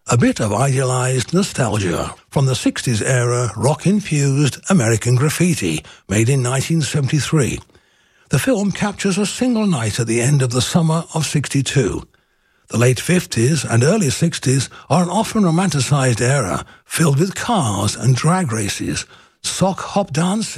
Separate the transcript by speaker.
Speaker 1: A bit of idealized nostalgia from the 60s era rock-infused American Graffiti, made in 1973. The film captures a single night at the end of the summer of '62. The late 50s and early 60s are an often romanticized era filled with cars and drag races, sock hop dancing,